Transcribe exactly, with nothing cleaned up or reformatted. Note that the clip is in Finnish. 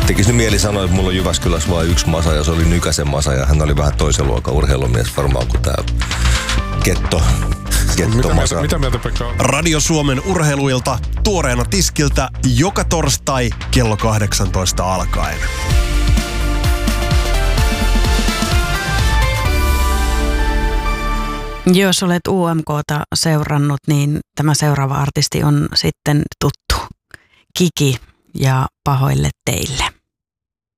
Tekisi nyt mieli sanoa, että mulla on Jyväskylässä vain yksi Masa ja se oli Nykäsen Masa ja hän oli vähän toisen luokan urheilumies varmaan kuin tää Ketto. Mitä mieltä, mitä mieltä Pekka on? Radio Suomen urheiluilta tuoreena tiskiltä joka torstai kello kahdeksantoista alkaen. Jos olet U M K:ta seurannut, niin tämä seuraava artisti on sitten tuttu. Kiki ja Pahoille teille.